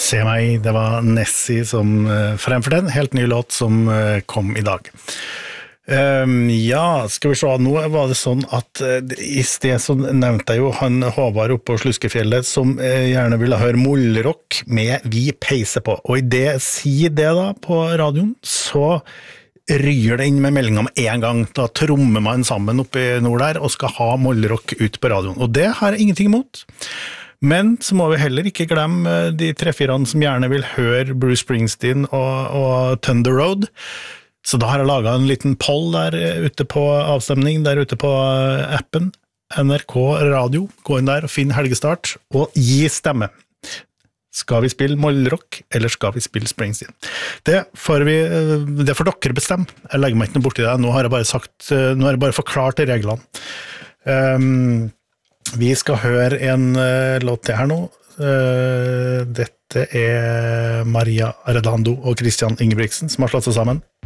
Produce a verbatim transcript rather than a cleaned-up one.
Se meg, det var Nessie som fremfor den, helt ny låt som kom i dag. Um, ja, skal vi se, nå var det sånn at uh, i sted så nevnte jeg jo han Håvard oppe på Sluskefjellet som uh, gjerne ville høre mollrock med Vi peiser på, og i det sier det da på radioen, så ryger det inn med meldingen med en gang, da trommer man sammen oppe i nord der og skal ha mollrock ut på radioen, og det har jeg ingenting imot. Men så må vi heller ikke glemme de tre-firene som gjerne vil høre Bruce Springsteen og, og Thunder Road. Så da har jeg laget en liten poll der ute på avstemning, der ute på appen N R K Radio. Gå inn der og finn helgestart, og gi stemme. Skal vi spille mollrock, eller skal vi spille Springsteen? Det får, vi, det får dere bestemme. Jeg legger meg ikke noe bort i det. Nå har jeg bare sagt, nå har jeg bare forklart reglene. Um, vi skal høre en uh, låt til her nå. Uh, dette er Maria Arredondo og Christian Ingebrigtsen som har slått seg sammen.